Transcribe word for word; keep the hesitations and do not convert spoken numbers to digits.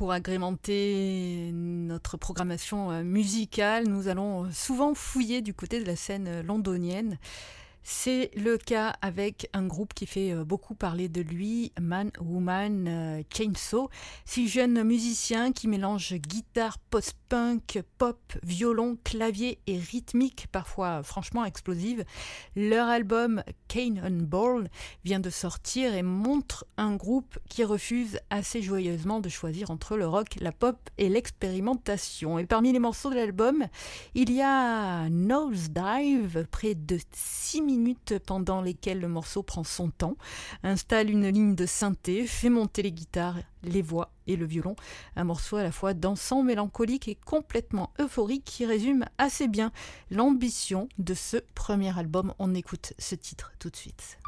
pour agrémenter notre programmation musicale, nous allons souvent fouiller du côté de la scène londonienne. C'est le cas avec un groupe qui fait beaucoup parler de lui, Man Woman Chainsaw. Six jeunes musiciens qui mélangent guitare, post-punk, pop, violon, clavier et rythmique, parfois franchement explosive. Leur album Cannonball vient de sortir et montre un groupe qui refuse assez joyeusement de choisir entre le rock, la pop et l'expérimentation. Et parmi les morceaux de l'album, il y a Nosedive, près de six minutes pendant lesquelles le morceau prend son temps, installe une ligne de synthé, fait monter les guitares, les voix et le violon. Un morceau à la fois dansant, mélancolique et complètement euphorique qui résume assez bien l'ambition de ce premier album. On écoute ce titre tout de suite.